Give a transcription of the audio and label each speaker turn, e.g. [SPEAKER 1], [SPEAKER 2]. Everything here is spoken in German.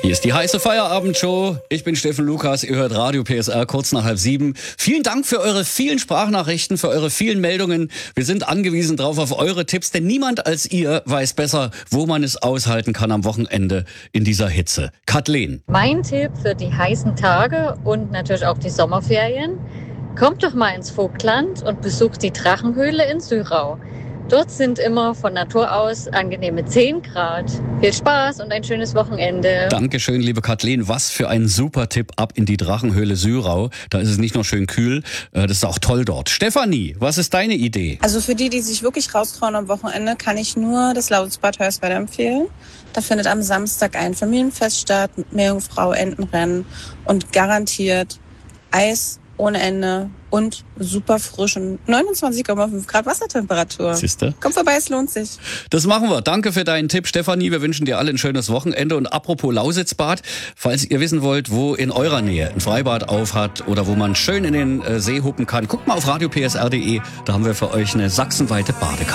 [SPEAKER 1] Hier ist die heiße Feierabendshow. Ich bin Steffen Lukas, ihr hört Radio PSR kurz nach 6:30. Vielen Dank für eure vielen Sprachnachrichten, für eure vielen Meldungen. Wir sind angewiesen drauf auf eure Tipps, denn niemand als ihr weiß besser, wo man es aushalten kann am Wochenende in dieser Hitze. Kathleen.
[SPEAKER 2] Mein Tipp für die heißen Tage und natürlich auch die Sommerferien: Kommt doch mal ins Vogtland und besucht die Drachenhöhle in Syrau. Dort sind immer von Natur aus angenehme 10 Grad. Viel Spaß und ein schönes Wochenende.
[SPEAKER 1] Dankeschön, liebe Kathleen. Was für ein super Tipp ab in die Drachenhöhle Syrau. Da ist es nicht nur schön kühl, das ist auch toll dort. Stefanie, was ist deine Idee?
[SPEAKER 3] Also für die sich wirklich raustrauen am Wochenende, kann ich nur das Laudsbad Hörsweiler empfehlen. Da findet am Samstag ein Familienfest statt mit Meerjungfrau, Entenrennen und garantiert Eis ohne Ende und super frisch und 29,5 Grad Wassertemperatur.
[SPEAKER 1] Siehste?
[SPEAKER 3] Komm vorbei, es lohnt sich.
[SPEAKER 1] Das machen wir. Danke für deinen Tipp, Stefanie. Wir wünschen dir alle ein schönes Wochenende. Und apropos Lausitzbad, falls ihr wissen wollt, wo in eurer Nähe ein Freibad auf hat oder wo man schön in den See hupen kann, guckt mal auf radiopsr.de. Da haben wir für euch eine sachsenweite Badekarte.